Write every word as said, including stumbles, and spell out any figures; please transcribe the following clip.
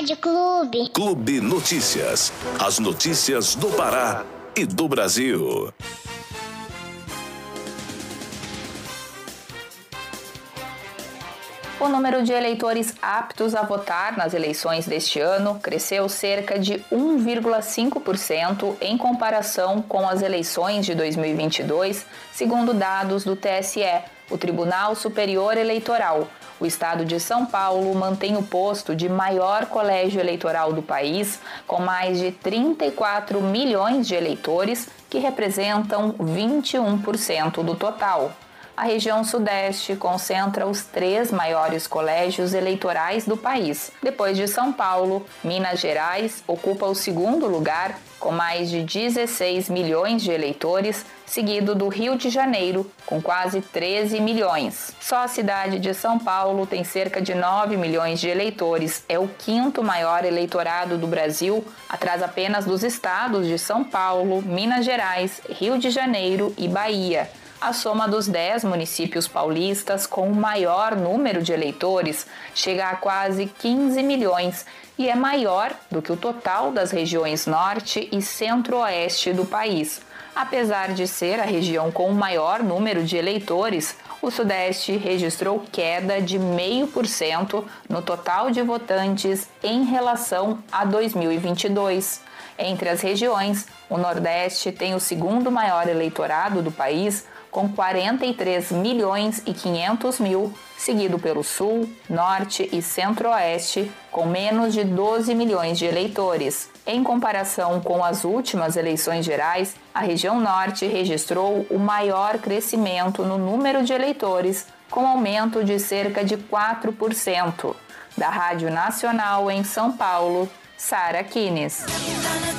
Rádio Clube. Clube Notícias. As notícias do Pará e do Brasil. O número de eleitores aptos a votar nas eleições deste ano cresceu cerca de um vírgula cinco por cento em comparação com as eleições de dois mil e vinte e dois, segundo dados do T S E, o Tribunal Superior Eleitoral. O estado de São Paulo mantém o posto de maior colégio eleitoral do país, com mais de trinta e quatro milhões de eleitores, que representam vinte e um por cento do total. A região Sudeste concentra os três maiores colégios eleitorais do país. Depois de São Paulo, Minas Gerais ocupa o segundo lugar, com mais de dezesseis milhões de eleitores, seguido do Rio de Janeiro, com quase treze milhões. Só a cidade de São Paulo tem cerca de nove milhões de eleitores. É o quinto maior eleitorado do Brasil, atrás apenas dos estados de São Paulo, Minas Gerais, Rio de Janeiro e Bahia. A soma dos dez municípios paulistas com o maior número de eleitores chega a quase quinze milhões e é maior do que o total das regiões norte e centro-oeste do país. Apesar de ser a região com o maior número de eleitores, o Sudeste registrou queda de zero vírgula cinco por cento no total de votantes em relação a dois mil e vinte e dois. Entre as regiões, o Nordeste tem o segundo maior eleitorado do país, com quarenta e três milhões e quinhentos mil, seguido pelo Sul, Norte e Centro-Oeste, com menos de doze milhões de eleitores. Em comparação com as últimas eleições gerais, a região Norte registrou o maior crescimento no número de eleitores, com aumento de cerca de quatro por cento. Da Rádio Nacional em São Paulo, Sara Kines.